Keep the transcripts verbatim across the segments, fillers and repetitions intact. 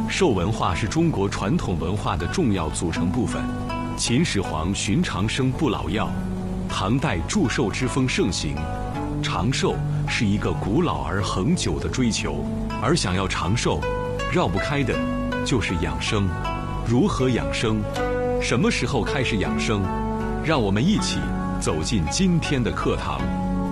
寿文化是中国传统文化的重要组成部分。秦始皇寻长生不老药，唐代祝寿之风盛行。长寿是一个古老而恒久的追求，而想要长寿，绕不开的就是养生。如何养生？什么时候开始养生？让我们一起走进今天的课堂。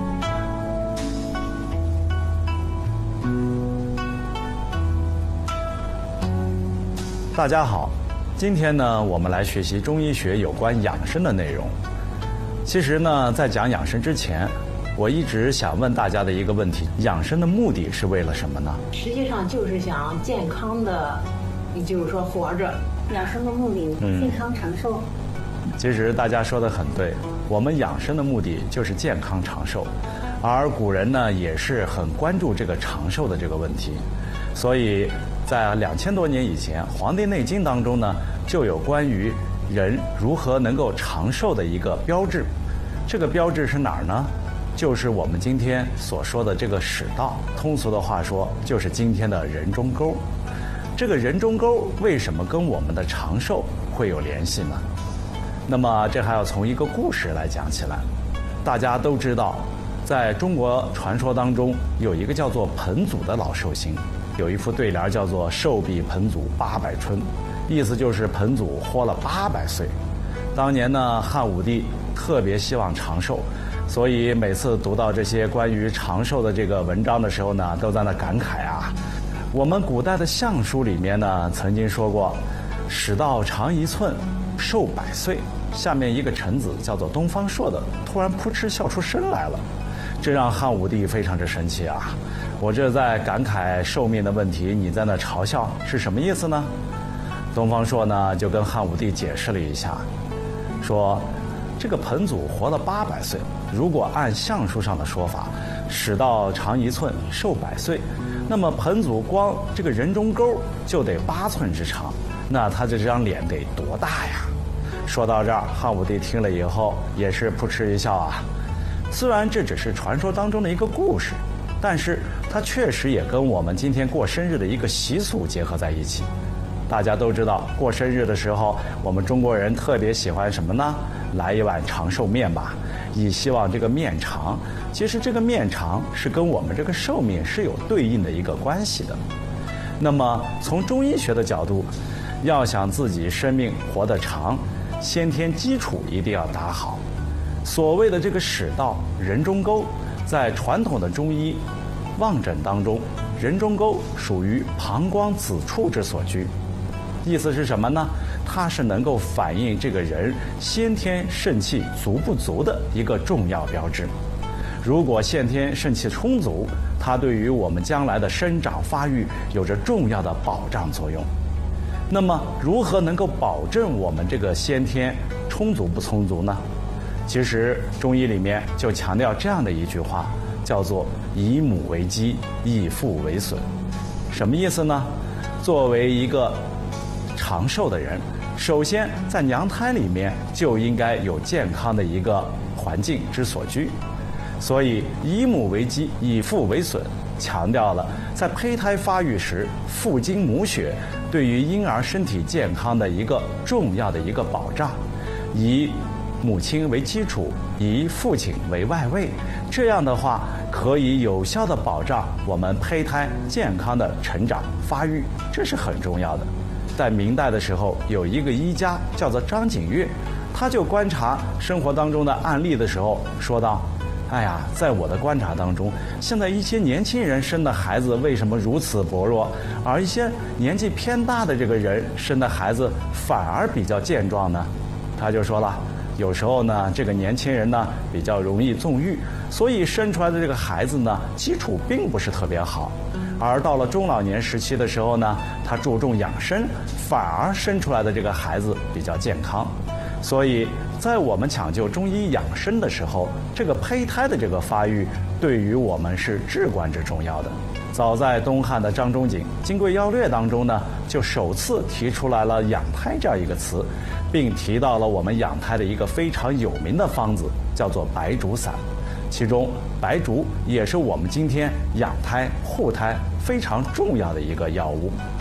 大家好，今天呢，我们来学习中医学有关养生的内容。其实呢，在讲养生之前，我一直想问大家的一个问题：养生的目的是为了什么呢？ 实际上就是想健康的，也就是说活着。 养生的目的，健康长寿。 其实大家说的很对，我们养生的目的就是健康长寿，而古人呢也是很关注这个长寿的这个问题，所以在两千多年以前，《黄帝内经》当中呢就有关于人如何能够长寿的一个标志。这个标志是哪儿呢？就是我们今天所说的这个食道，通俗的话说，就是今天的人中沟。这个人中沟为什么跟我们的长寿会有联系呢？那么这还要从一个故事来讲起来。大家都知道，在中国传说当中有一个叫做彭祖的老寿星，有一副对联叫做寿比彭祖八百春，意思就是彭祖活了八百岁。当年呢，汉武帝特别希望长寿，所以每次读到这些关于长寿的这个文章的时候呢，都在那感慨啊。我们古代的相书里面呢，曾经说过使道长一寸，寿百岁。下面一个臣子叫做东方朔的突然扑哧笑出声来了，这让汉武帝非常之生气啊！我这在感慨寿命的问题，你在那嘲笑，是什么意思呢？东方朔呢就跟汉武帝解释了一下，说这个彭祖活了八百岁，如果按相书上的说法，使道长一寸，寿百岁，那么彭祖光这个人中沟就得八寸之长，那他这张脸得多大呀？说到这儿，汉武帝听了以后也是扑哧一笑啊。虽然这只是传说当中的一个故事，但是它确实也跟我们今天过生日的一个习俗结合在一起。大家都知道，过生日的时候，我们中国人特别喜欢什么呢？来一碗长寿面吧，以希望这个面长。其实这个面长是跟我们这个寿命是有对应的一个关系的。那么从中医学的角度，要想自己生命活得长，先天基础一定要打好。所谓的这个使道、人中沟，在传统的中医望诊当中，人中沟属于膀胱子处之所居。意思是什么呢？它是能够反映这个人先天肾气足不足的一个重要标志。如果先天肾气充足，它对于我们将来的生长发育有着重要的保障作用。那么如何能够保证我们这个先天充足不充足呢？其实中医里面就强调这样的一句话，叫做以母为基，以父为损。什么意思呢？作为一个长寿的人，首先在娘胎里面就应该有健康的一个环境之所居。所以以母为基，以父为损，强调了在胚胎发育时，父精母血对于婴儿身体健康的一个重要的一个保障。以母亲为基础，以父亲为外围，这样的话可以有效的保障我们胚胎健康的成长发育，这是很重要的。在明代的时候，有一个医家叫做张景岳，他就观察生活当中的案例的时候说道，哎呀，在我的观察当中，现在一些年轻人生的孩子为什么如此薄弱，而一些年纪偏大的这个人生的孩子反而比较健壮呢？他就说了，有时候呢，这个年轻人呢比较容易纵欲，所以生出来的这个孩子呢，基础并不是特别好。而到了中老年时期的时候呢，他注重养生，反而生出来的这个孩子比较健康。所以在我们讲究中医养生的时候，这个胚胎的这个发育对于我们是至关之重要的。早在东汉的张仲景《金匮要略》当中呢，就首次提出来了养胎这样一个词，并提到了我们养胎的一个非常有名的方子，叫做白术散。其中白术也是我们今天养胎护胎非常重要的一个药物。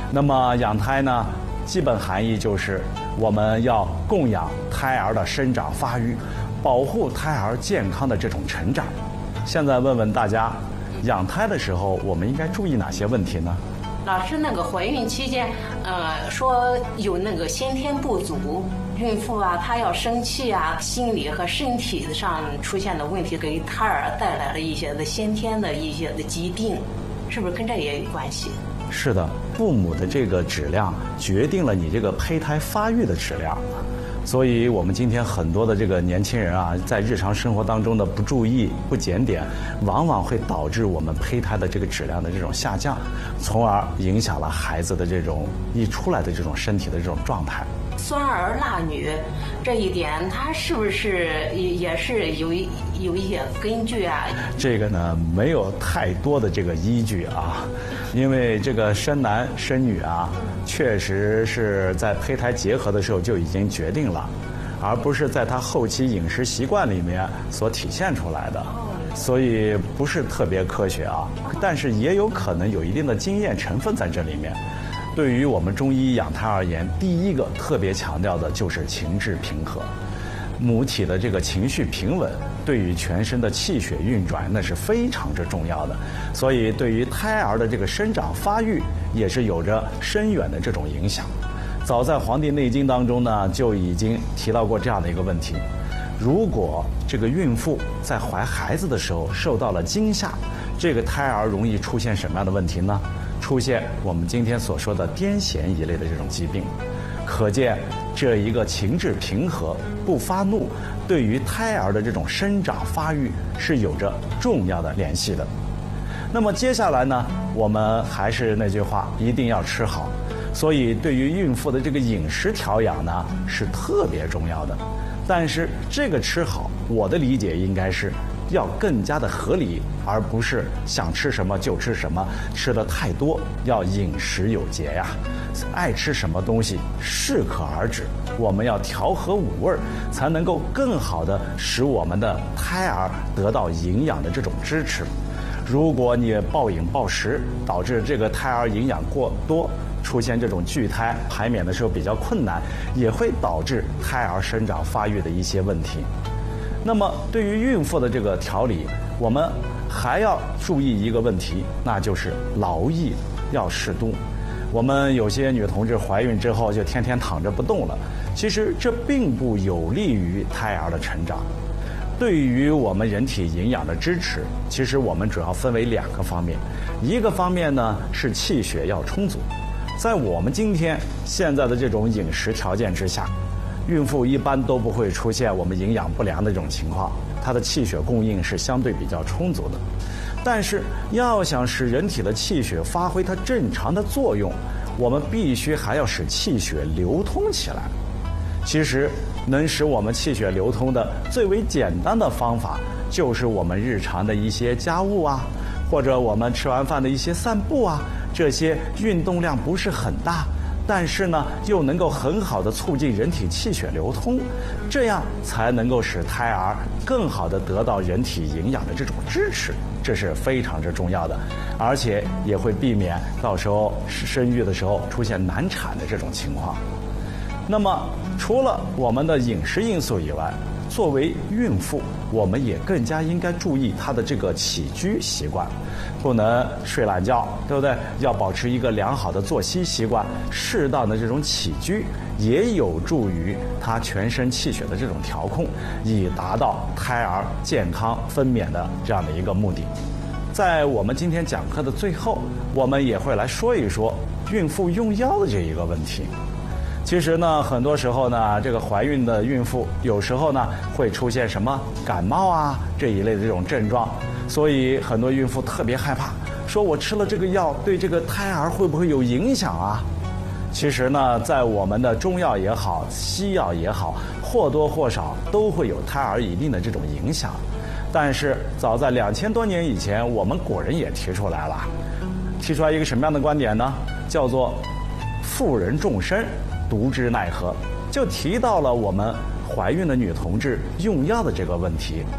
那么养胎呢，基本含义就是我们要供养胎儿的生长发育，保护胎儿健康的这种成长。现在问问大家，养胎的时候我们应该注意哪些问题呢？ 老师，那个怀孕期间，呃，说有那个先天不足，孕妇啊，她要生气啊，心理和身体上出现的问题，给胎儿带来了一些的先天的一些的疾病，是不是跟这也有关系？ 是的，父母的这个质量决定了你这个胚胎发育的质量。所以我们今天很多的这个年轻人啊，在日常生活当中的不注意、不检点，往往会导致我们胚胎的这个质量的这种下降，从而影响了孩子的这种一出来的这种身体的这种状态。 酸儿辣女这一点，它是不是也也是有一有一些根据啊？ 这个呢，没有太多的这个依据啊，因为这个生男生女啊，确实是在胚胎结合的时候就已经决定了，而不是在他后期饮食习惯里面所体现出来的，所以不是特别科学啊。但是也有可能有一定的经验成分在这里面。对于我们中医养胎而言，第一个特别强调的就是情志平和，母体的这个情绪平稳，对于全身的气血运转那是非常之重要的。所以对于胎儿的这个生长发育也是有着深远的这种影响。早在《黄帝内经》当中呢，就已经提到过这样的一个问题：如果这个孕妇在怀孩子的时候受到了惊吓，这个胎儿容易出现什么样的问题呢？出现我们今天所说的癫痫一类的这种疾病。可见这一个情志平和、不发怒，对于胎儿的这种生长发育是有着重要的联系的。那么接下来呢，我们还是那句话，一定要吃好。所以对于孕妇的这个饮食调养呢，是特别重要的。但是这个吃好，我的理解应该是要更加的合理，而不是想吃什么就吃什么，吃的太多，要饮食有节呀。爱吃什么东西适可而止，我们要调和五味，才能够更好的使我们的胎儿得到营养的这种支持。如果你暴饮暴食，导致这个胎儿营养过多，出现这种巨胎，排娩的时候比较困难，也会导致胎儿生长发育的一些问题。那么对于孕妇的这个调理，我们还要注意一个问题，那就是劳逸要适度。我们有些女同志怀孕之后就天天躺着不动了，其实这并不有利于胎儿的成长。对于我们人体营养的支持，其实我们主要分为两个方面。一个方面呢是气血要充足，在我们今天现在的这种饮食条件之下，孕妇一般都不会出现我们营养不良的这种情况，她的气血供应是相对比较充足的。但是要想使人体的气血发挥它正常的作用，我们必须还要使气血流通起来。其实能使我们气血流通的最为简单的方法，就是我们日常的一些家务啊，或者我们吃完饭的一些散步啊，这些运动量不是很大，但是呢又能够很好的促进人体气血流通，这样才能够使胎儿更好的得到人体营养的这种支持，这是非常之重要的，而且也会避免到时候生育的时候出现难产的这种情况。那么除了我们的饮食因素以外，作为孕妇，我们也更加应该注意她的这个起居习惯，不能睡懒觉，对不对？要保持一个良好的作息习惯，适当的这种起居也有助于她全身气血的这种调控，以达到胎儿健康分娩的这样的一个目的。在我们今天讲课的最后，我们也会来说一说孕妇用药的这一个问题。其实呢，很多时候呢，这个怀孕的孕妇有时候呢会出现什么感冒啊这一类的这种症状，所以很多孕妇特别害怕，说我吃了这个药对这个胎儿会不会有影响啊？其实呢，在我们的中药也好，西药也好，或多或少都会有胎儿一定的这种影响。但是早在两千多年以前，我们古人也提出来了，提出来一个什么样的观点呢？叫做妇人重身，独之奈何，就提到了我们怀孕的女同志用药的这个问题。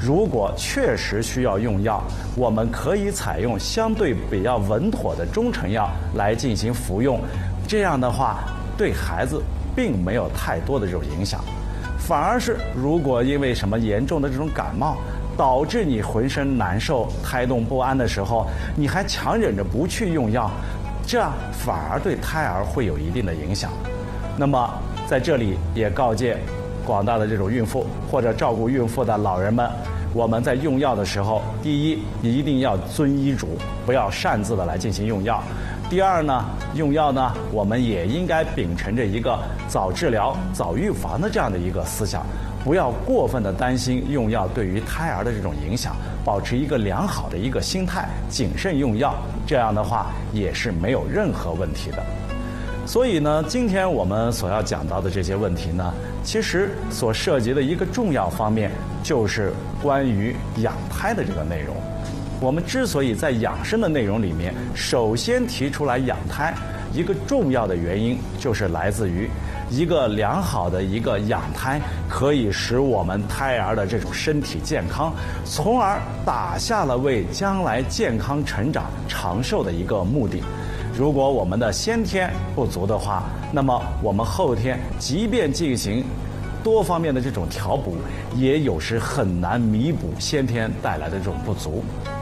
如果确实需要用药，我们可以采用相对比较稳妥的中成药来进行服用，这样的话对孩子并没有太多的这种影响。反而是如果因为什么严重的这种感冒，导致你浑身难受、胎动不安的时候，你还强忍着不去用药，这样反而对胎儿会有一定的影响。那么在这里也告诫广大的这种孕妇或者照顾孕妇的老人们，我们在用药的时候，第一一定要遵医嘱，不要擅自的来进行用药。第二呢，用药呢，我们也应该秉承着一个早治疗、早预防的这样的一个思想，不要过分的担心用药对于胎儿的这种影响，保持一个良好的一个心态，谨慎用药，这样的话也是没有任何问题的。所以呢，今天我们所要讲到的这些问题呢，其实所涉及的一个重要方面就是关于养胎的这个内容。我们之所以在养生的内容里面首先提出来养胎，一个重要的原因就是来自于一个良好的一个养胎可以使我们胎儿的这种身体健康，从而打下了为将来健康成长长寿的一个目的。如果我们的先天不足的话，那么我们后天即便进行多方面的这种调补，也有时很难弥补先天带来的这种不足。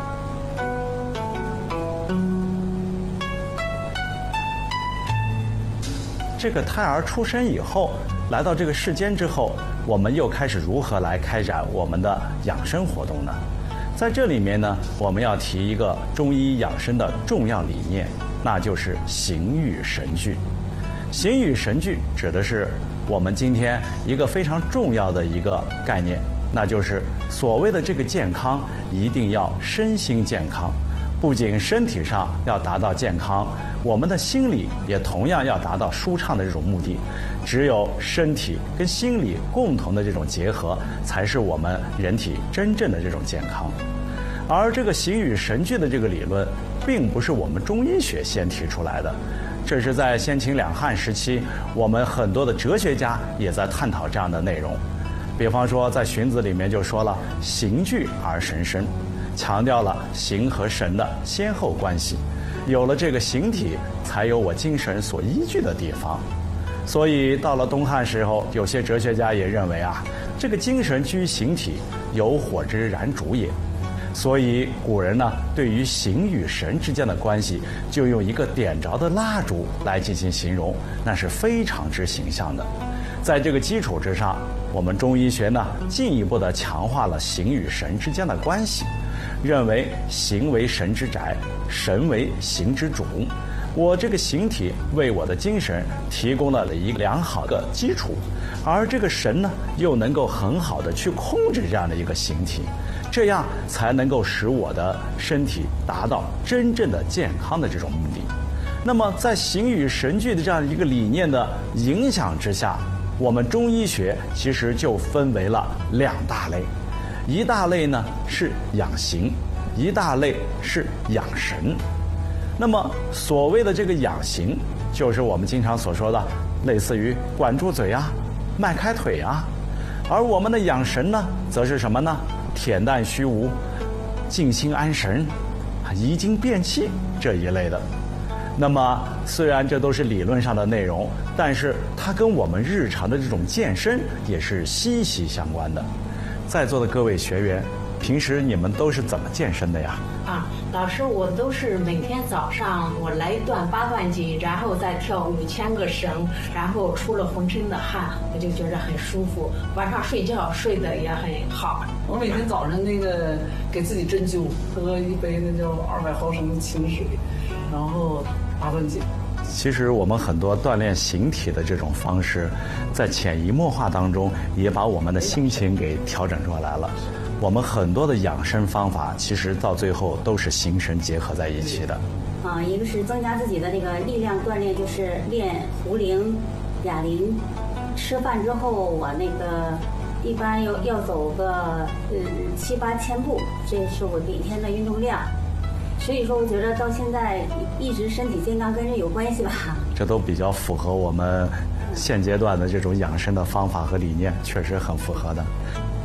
这个胎儿出生以后，来到这个世间之后，我们又开始如何来开展我们的养生活动呢？在这里面呢，我们要提一个中医养生的重要理念，那就是形与神俱。形与神俱指的是我们今天一个非常重要的一个概念，那就是所谓的这个健康一定要身心健康，不仅身体上要达到健康，我们的心理也同样要达到舒畅的这种目的。只有身体跟心理共同的这种结合，才是我们人体真正的这种健康。而这个形与神俱的这个理论，并不是我们中医学先提出来的，这是在先秦两汉时期，我们很多的哲学家也在探讨这样的内容。比方说在荀子里面就说了形俱而神生，强调了形和神的先后关系，有了这个形体，才有我精神所依据的地方。所以到了东汉时候，有些哲学家也认为啊，这个精神居形体，有火之燃烛也。所以古人呢，对于形与神之间的关系，就用一个点着的蜡烛来进行形容，那是非常之形象的。在这个基础之上，我们中医学呢，进一步的强化了形与神之间的关系，认为形为神之宅，神为形之主。我这个形体为我的精神提供了一个良好的基础，而这个神呢，又能够很好的去控制这样的一个形体，这样才能够使我的身体达到真正的健康的这种目的。那么在形与神俱的这样一个理念的影响之下，我们中医学其实就分为了两大类，一大类呢是养形，一大类是养神。那么所谓的这个养形，就是我们经常所说的类似于管住嘴啊，迈开腿啊。而我们的养神呢，则是什么呢？恬淡虚无，静心安神，移精变气这一类的。那么虽然这都是理论上的内容，但是它跟我们日常的这种健身也是息息相关的。在座的各位学员，平时你们都是怎么健身的呀？ 啊，老师，我都是每天早上我来一段八段锦，然后再跳五千个绳，然后出了浑身的汗，我就觉得很舒服。晚上睡觉睡得也很好。 我每天早上那个给自己针灸，喝一杯那叫二百毫升的清水，然后八段锦。 其实我们很多锻炼形体的这种方式，在潜移默化当中，也把我们的心情给调整过来了。我们很多的养生方法，其实到最后都是形神结合在一起的。 啊，一个是增加自己的这个力量锻炼，就是练壶铃、哑铃。吃饭之后，我那个一般要要走个呃七八千步，这是我每天的运动量。所以说，我觉得到现在一直身体健康跟这有关系吧。 这都比较符合我们现阶段的这种养生的方法和理念，确实很符合的。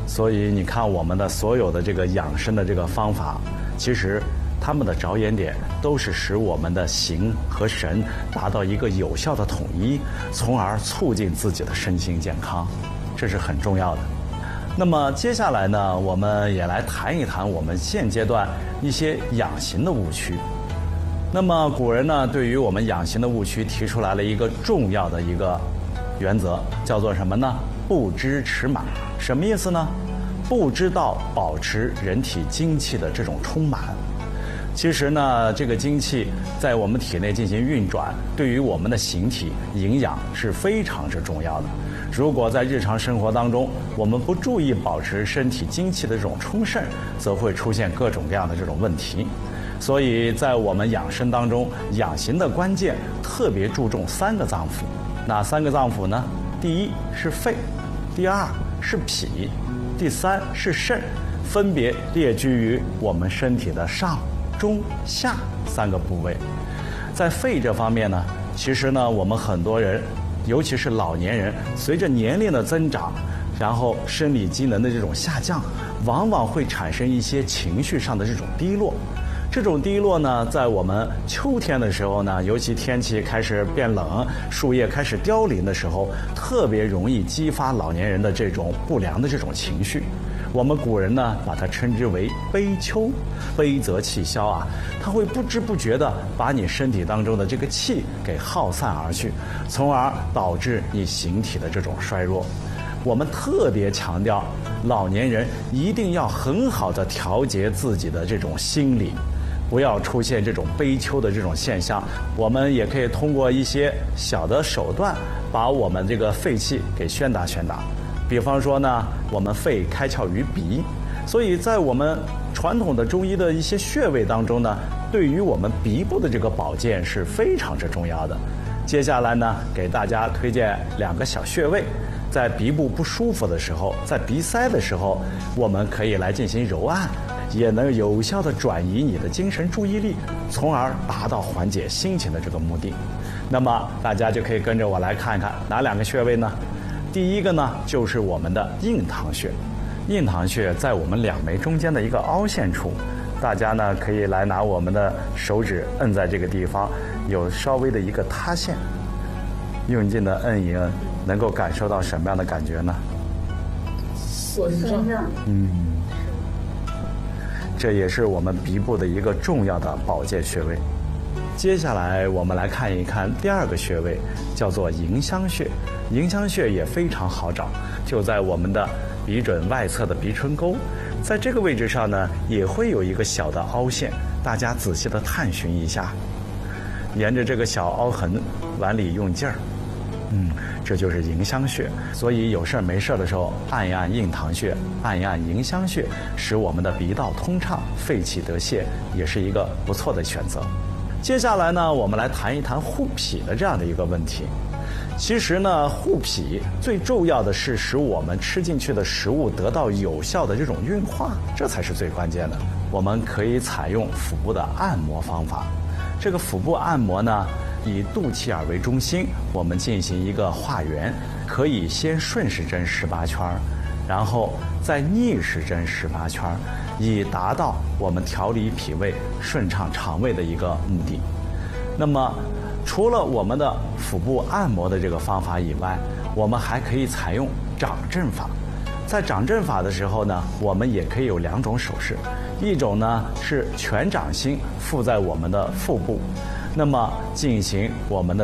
所以你看我们的所有的这个养生的这个方法，其实他们的着眼点都是使我们的形和神达到一个有效的统一，从而促进自己的身心健康，这是很重要的。那么接下来呢，我们也来谈一谈我们现阶段一些养形的误区。那么古人呢，对于我们养形的误区提出来了一个重要的一个原则，叫做什么呢？不知持满。什么意思呢？不知道保持人体精气的这种充满。其实呢，这个精气在我们体内进行运转，对于我们的形体营养是非常之重要的。如果在日常生活当中，我们不注意保持身体精气的这种充盛，则会出现各种各样的这种问题。所以在我们养生当中，养形的关键特别注重三个脏腑。哪三个脏腑呢？第一是肺，第二是脾，第三是肾，分别列居于我们身体的上、中、下三个部位。在肺这方面呢，其实呢，我们很多人，尤其是老年人，随着年龄的增长，然后生理机能的这种下降，往往会产生一些情绪上的这种低落。这种低落呢，在我们秋天的时候呢，尤其天气开始变冷，树叶开始凋零的时候，特别容易激发老年人的这种不良的这种情绪。我们古人呢，把它称之为悲秋，悲则气消啊，它会不知不觉地把你身体当中的这个气给耗散而去，从而导致你形体的这种衰弱。我们特别强调，老年人一定要很好的调节自己的这种心理，不要出现这种悲秋的这种现象。我们也可以通过一些小的手段，把我们这个肺气给宣达宣达。比方说呢，我们肺开窍于鼻，所以在我们传统的中医的一些穴位当中呢，对于我们鼻部的这个保健是非常之重要的。接下来呢，给大家推荐两个小穴位，在鼻部不舒服的时候，在鼻塞的时候，我们可以来进行揉按，也能有效的转移你的精神注意力，从而达到缓解心情的这个目的。那么大家就可以跟着我来看一看哪两个穴位呢？第一个呢，就是我们的印堂穴。印堂穴在我们两眉中间的一个凹陷处，大家呢可以来拿我们的手指摁在这个地方，有稍微的一个塌陷，用劲的摁一摁，能够感受到什么样的感觉呢？ 酸胀。 嗯，这也是我们鼻部的一个重要的保健穴位。接下来我们来看一看第二个穴位，叫做迎香穴。迎香穴也非常好找，就在我们的鼻准外侧的鼻唇沟，在这个位置上呢，也会有一个小的凹陷，大家仔细的探寻一下，沿着这个小凹痕往里用劲儿，嗯，这就是迎香穴。所以有事没事的时候，按一按印堂穴，按一按迎香穴，使我们的鼻道通畅，肺气得泄，也是一个不错的选择。接下来呢，我们来谈一谈护脾的这样的一个问题。其实呢，护脾最重要的是使我们吃进去的食物得到有效的这种运化，这才是最关键的。我们可以采用腹部的按摩方法。这个腹部按摩呢，以肚脐眼为中心，我们进行一个画圆，可以先顺时针十八圈，然后再逆时针十八圈，以达到我们调理脾胃、顺畅肠胃的一个目的。那么除了我们的腹部按摩的这个方法以外，我们还可以采用掌震法。在掌震法的时候呢，我们也可以有两种手势，一种呢是全掌心覆在我们的腹部，那么进行我们的